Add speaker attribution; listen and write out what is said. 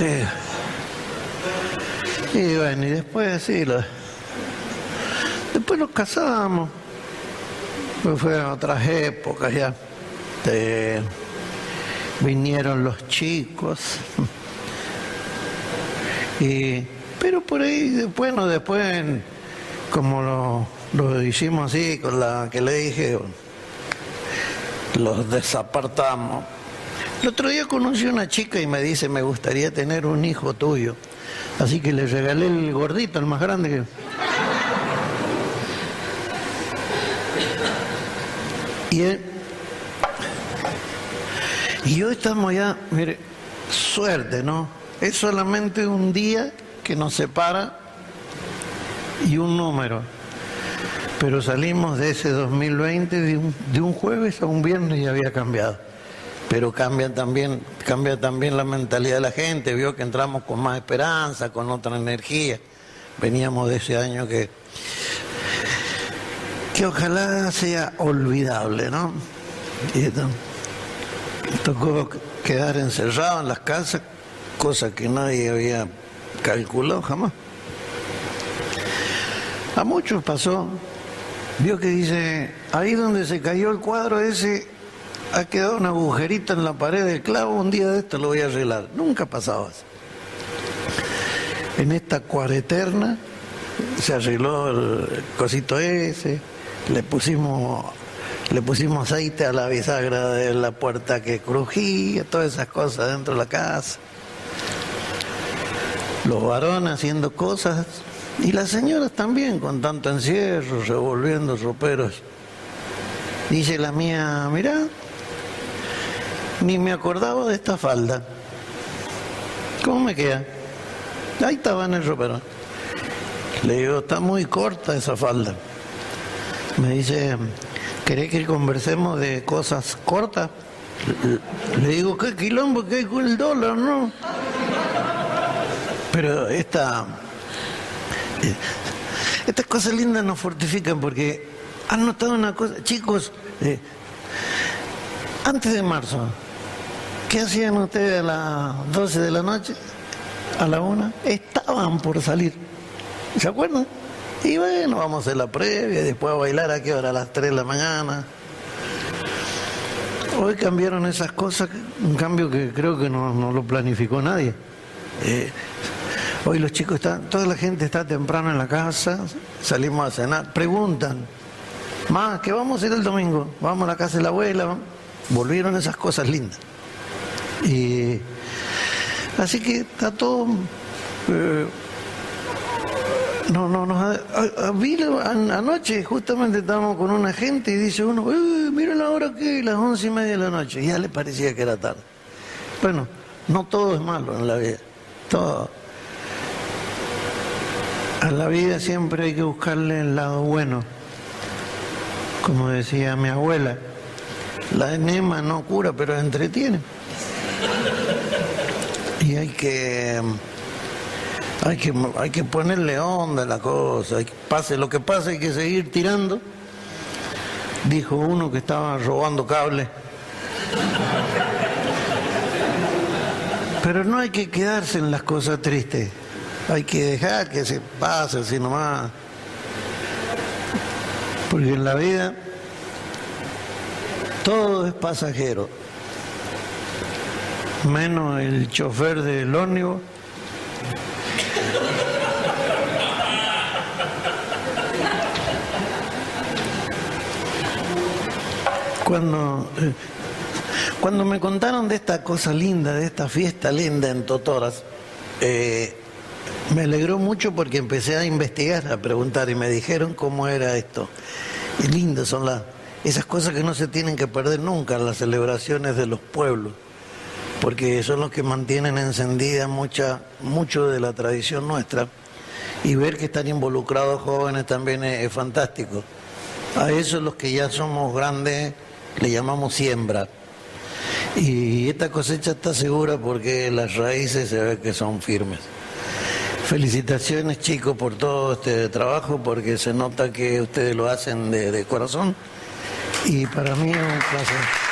Speaker 1: Y bueno, y después sí, después nos casamos. Pues fue a otras épocas ya. Vinieron los chicos. Pero por ahí, bueno, después, como lo hicimos así, con la que le dije, los desapartamos. El otro día conocí a una chica y me dice, me gustaría tener un hijo tuyo. Así que le regalé el gordito, el más grande que... Y hoy estamos ya, mire, suerte, ¿no? Es solamente un día que nos separa y un número. Pero salimos de ese 2020 de un jueves a un viernes y había cambiado. Pero cambia también la mentalidad de la gente. Vio que entramos con más esperanza, con otra energía. Veníamos de ese año que ojalá sea olvidable, ¿no? Y tocó quedar encerrado en las casas, cosa que nadie había calculado jamás. A muchos pasó. Vio que dice, ahí donde se cayó el cuadro ese, ha quedado un agujerito en la pared del clavo, un día de esto lo voy a arreglar. Nunca pasaba así. En esta cuareterna se arregló el cosito ese, le pusimos aceite a la bisagra de la puerta que crujía, todas esas cosas dentro de la casa. Los varones haciendo cosas y las señoras también, con tanto encierro, revolviendo roperos. Dice la mía, mirá, ni me acordaba de esta falda. ¿Cómo me queda? Ahí estaba en el ropero. Le digo, está muy corta esa falda. Me dice, ¿querés que conversemos de cosas cortas? Le digo, ¿qué quilombo que hay con el dólar, no? Pero estas cosas lindas nos fortifican porque han notado una cosa, chicos, antes de marzo, ¿qué hacían ustedes a las 12 de la noche? A la 1, estaban por salir, ¿se acuerdan? Y bueno, vamos a hacer la previa, después a bailar a qué hora, a las 3 de la mañana. Hoy cambiaron esas cosas, un cambio que creo que no lo planificó nadie. Hoy los chicos toda la gente está temprano en la casa, salimos a cenar, preguntan, más, ¿qué vamos a hacer el domingo? Vamos a la casa de la abuela, volvieron esas cosas lindas. Y así que está todo... anoche justamente estábamos con una gente y dice uno, mira la hora que las 11:30 de la noche, y ya le parecía que era tarde. Bueno, no todo es malo en la vida, todo. A la vida siempre hay que buscarle el lado bueno. Como decía mi abuela, la enema no cura, pero entretiene. Y hay que ponerle onda a la cosa. Pase lo que pase, hay que seguir tirando. Dijo uno que estaba robando cable. Pero no hay que quedarse en las cosas tristes. Hay que dejar que se pase así nomás. Porque en la vida todo es pasajero. Menos el chofer del ómnibus. Cuando me contaron de esta cosa linda, de esta fiesta linda en Totoras, me alegró mucho porque empecé a investigar, a preguntar y me dijeron cómo era esto. Y lindas son esas cosas que no se tienen que perder nunca, las celebraciones de los pueblos, porque son los que mantienen encendida mucho de la tradición nuestra, y ver que están involucrados jóvenes también es fantástico. A eso los que ya somos grandes le llamamos siembra. Y esta cosecha está segura porque las raíces se ve que son firmes. Felicitaciones, chicos, por todo este trabajo, porque se nota que ustedes lo hacen de corazón. Y para mí es un placer.